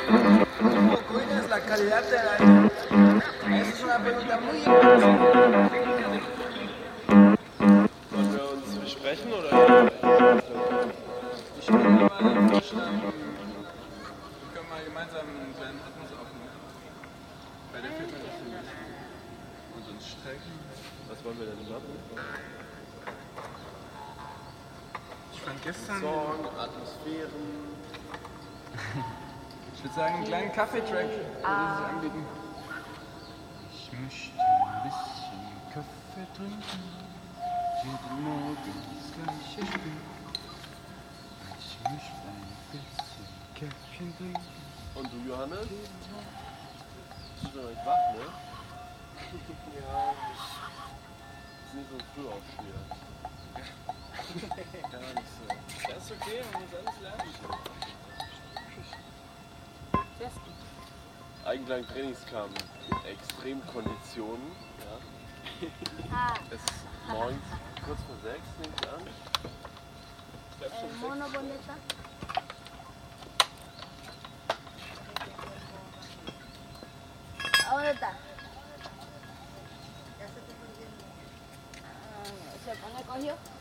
¿Cómo cuidas la calidad del aire? Esa es una pregunta muy importante. Wollen wir uns besprechen oder? Ich würde mal vorschlagen, wir können mal gemeinsam einen kleinen Rhythmus aufnehmen. Bei der fehlt mir das ziemlich. Und uns strecken. Was wollen wir denn machen? Ich fand gestern. Song, Atmosphären. Ich würde sagen, einen kleinen Kaffeetrack würde sich anbieten. Ich möchte ein bisschen Kaffee trinken, jeden Morgen das gleiche Spiel. Ich möchte ein bisschen Käffchen trinken. Und du, Johannes? Du bist noch nicht wach, ne? Ja. Ist nicht so früh aufstehen. Gar nicht so. Das ist okay, man muss alles lernen. Eigenklang Trainingskampf, Extremkonditionen. Ja. Es ist morgens kurz vor 6, nehme ich an. Ich glaube schon 6. Mono bonita. ¿Dónde está? ¿Se pone cogió?